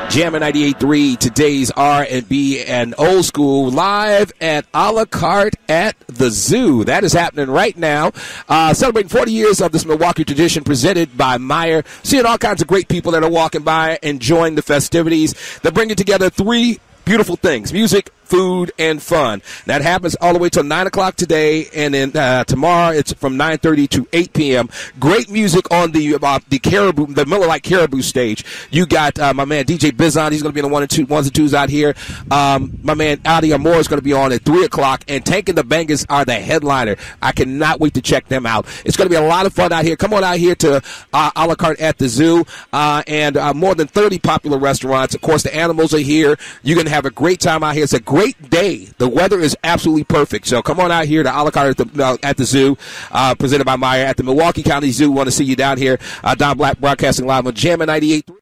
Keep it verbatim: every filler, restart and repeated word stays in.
Jammin' ninety-eight point three, today's R and B and old school, live at a la carte at the zoo. That is happening right now. Uh, celebrating forty years of this Milwaukee tradition, presented by Meijer. Seeing all kinds of great people that are walking by, enjoying the festivities. They're bringing together three beautiful things: music, food, and fun. That happens all the way till nine o'clock today, and then uh, tomorrow it's from nine thirty to eight p.m. Great music on the uh, the Caribou, the Miller Lite Caribou stage. You got uh, my man D J Bizon. He's going to be on the one and two, ones and twos out here. Um, my man Adi Amor is going to be on at three o'clock, and Tank and the Bangers are the headliner. I cannot wait to check them out. It's going to be a lot of fun out here. Come on out here to uh, a la carte at the zoo, uh, and uh, more than thirty popular restaurants. Of course, the animals are here. You're going to have a great time out here. It's a great Great day. The weather is absolutely perfect. So come on out here to a la carte at the, uh, at the zoo, uh, presented by Meijer at the Milwaukee County Zoo. Want to see you down here. Uh, Don Black broadcasting live on Jammin' ninety-eight point three.